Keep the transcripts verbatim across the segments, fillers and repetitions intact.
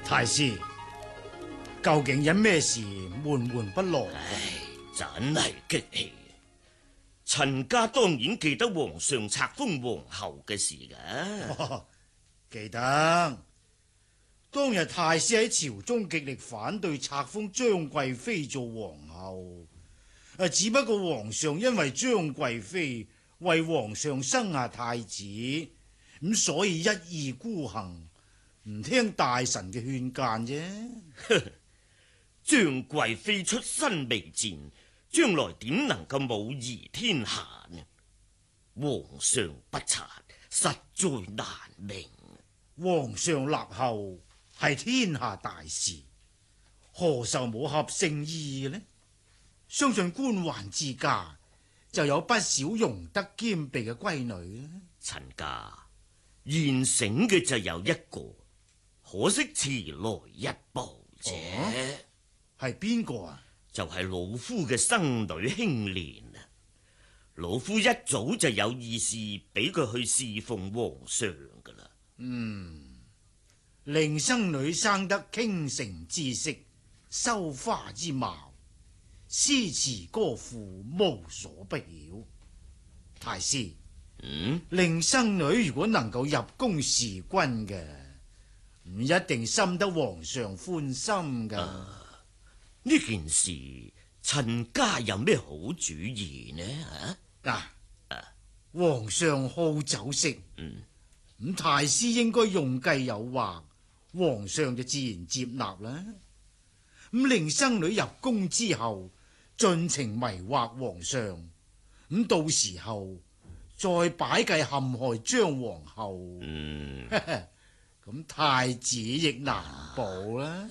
太師，究竟因咩事悶悶不樂？ 唉，真係激氣。陳家當然記得皇上冊封皇后嘅事㗎、 哦，記得當日太師喺朝中極力反對冊封張貴妃做皇后，誒，只不過皇上因為張貴妃為皇上生下太子，咁所以一意孤行，唔聽大臣嘅勸諫啫。 張貴妃出身微賤，將來點能夠母儀天下呢？皇上不察，實在難明。 皇上立後係天下大事，何受冇合聖意呢？相信官宦之家就有不少容德兼備嘅閨女啦。 陳家現成嘅就有一個，可惜遲來一步啫。 係邊個啊？ 就係老夫嘅生女興蓮啊！老夫一早就有意思俾佢去侍奉皇上噶啦。 嗯，令生女生得傾城之色，羞花之貌，詩詞歌賦無所不曉。太師， 嗯， 令生女如果能夠入宮侍君嘅，唔一定深得皇上歡心噶。 呢、啊、件事陳家有咩好主意呢？ 嗱、啊，啊、皇上好酒色， 嗯， 咁太師應該用計誘惑，皇上就自然接納啦。咁令生女入宮之後，盡情迷惑皇上，咁到時候再擺計陷害張皇后， 嗯， 咁太子亦難保啦。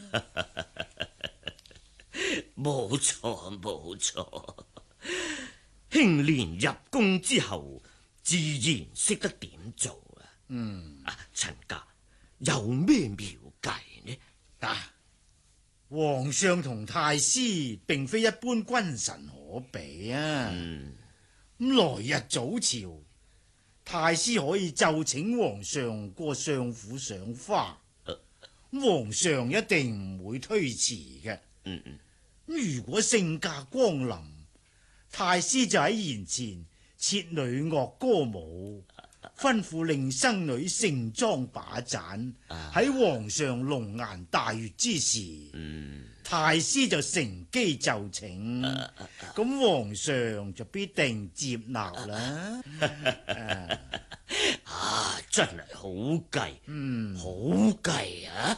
冇錯冇錯，興蓮入宮之後，自然識得點做啊。 嗯， 啊，陳家有咩妙計呢？ 啊，皇上同太師並非一般君臣可比啊。 嗯， 咁來日早朝，太師可以奏請皇上過相府賞花， 呃、 皇上一定唔會推辭嘅。 嗯嗯。 如果聖駕光臨，太師就喺筵前設女樂歌舞，吩咐令生女盛裝把盞，喺皇上龍顏大悅之時， 嗯， 太師就乘機就請，咁皇上就必定接納啦。 啊，真係好計， 嗯， 好計啊！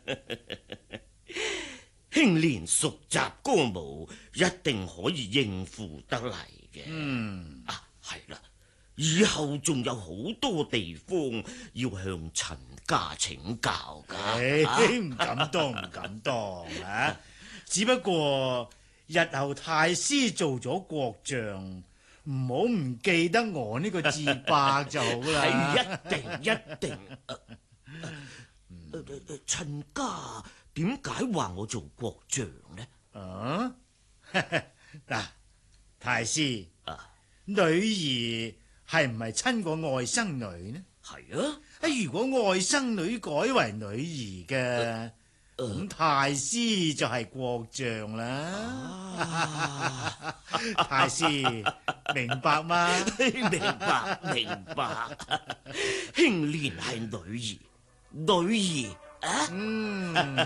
興蓮熟習歌舞，一定可以應付得嚟嘅。 嗯， 啊，係啦，以後仲有好多地方要向陳家請教噶。 唉，唔敢當，唔敢當啊！只不過日後太師做咗國丈，唔好唔記得我呢個字伯就好啦。 係一定一定。陳家點解話我做國丈呢？ 啊，嗱，太師啊， 女兒係唔係親過外甥女呢？ 係啊， 如果外甥女改為女兒嘅，咁、啊、太師就係國丈啦。啊、太師明白嗎？ 明白明白。興蓮係女兒，女兒啊， 嗯。